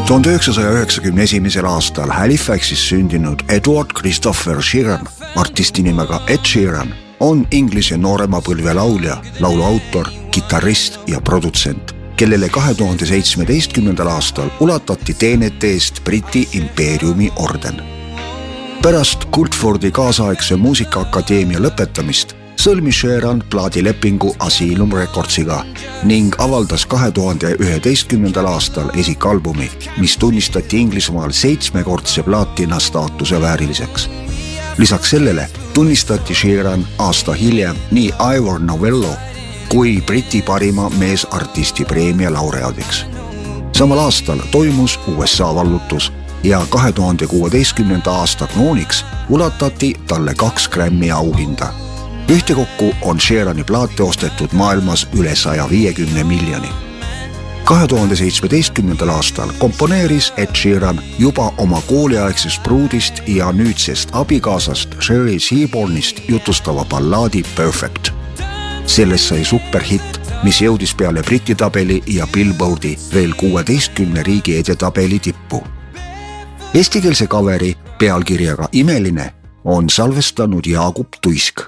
1991. aastal Halifaxis sündinud Edward Christopher Sheeran, artisti nimega Ed Sheeran, on Inglise noorema põlve laulja, lauluautor, kitarrist ja produtsent, kellele 2017. aastal ulatati teenete eest Briti impeeriumi orden. Pärast Cultfordi kaasaegse muusikaakadeemia lõpetamist sõlmis Sheeran plaadilepingu Asylum Recordsiga ning avaldas 2011. aastal esikalbumi, mis tunnistati Inglismaal 7-kordse plaatina staatuse vääriliseks. Lisaks sellele tunnistati Sheeran aasta hiljem nii Ivor Novello kui Briti parima meesartisti preemia laureaadiks. Samal aastal toimus USA vallutus ja 2016. aasta krooniks ulatati talle 2 Grammy auhinda. Ühtekokku on Sheerani plaate ostetud maailmas üle 150 miljoni. 2017. aastal komponeeris Ed Sheeran juba oma kooliaegsest pruudist ja nüüdsest abikaasast Sherry Seabornist jutustava ballaadi Perfect. Sellest sai superhitt, mis jõudis peale Briti tabeli ja Billboardi veel 16 riigi edetabeli tippu. Eestikeelse kaveri pealkirjaga Imeline on salvestanud Jaagup Tuisk.